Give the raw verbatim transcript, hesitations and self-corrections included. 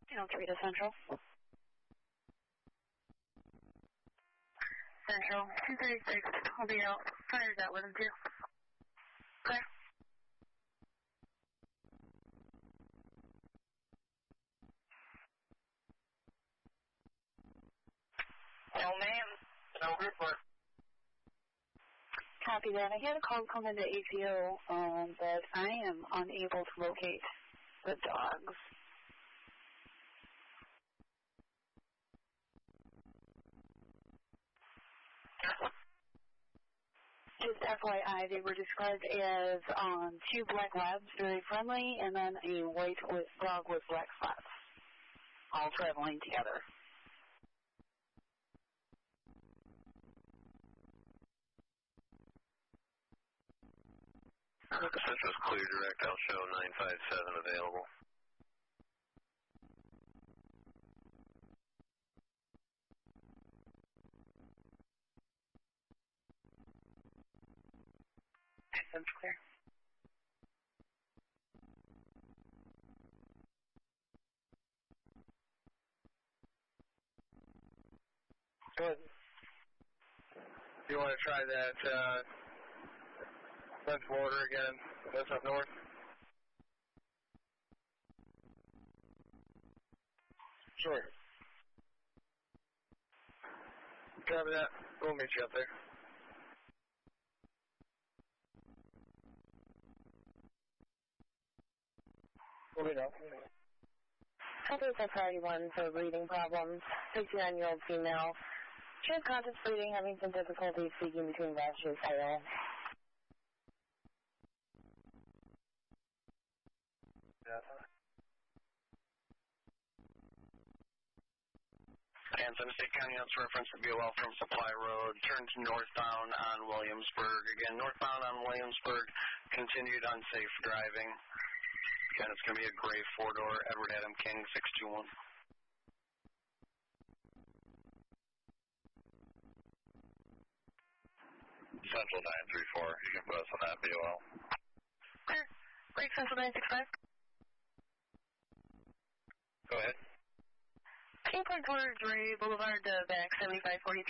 You know, three to Central. Central, two thirty-six, I'll be out. Fire's out with him too. Clear. No, ma'am. No report. Copy that. I had a call come into A P O, um, but I am unable to locate the dogs. Just F Y I, they were described as um, two black labs, very friendly, and then a white with, dog with black spots, all traveling together. This is Clear Direct. I'll show nine five seven available. That's clear. Good. You want to try that uh, French border again? That's up north. Sure. Copy that. We'll meet you up there. We'll meet up. Copy for priority one for breathing problems. sixty-nine-year-old female. She has conscious breathing, having some difficulty speaking between breaths. She is ill. And Sunset County, that's reference to B O L from Supply Road. Turn to northbound on Williamsburg. Again, northbound on Williamsburg, continued unsafe driving. Again, it's going to be a gray four-door Edward Adam King six two one. Central nine three four. You can put us on that B O L. Clear. Break Central nine six five. Go ahead. King Park towards Ray Boulevard, uh, back seventy-five forty-three.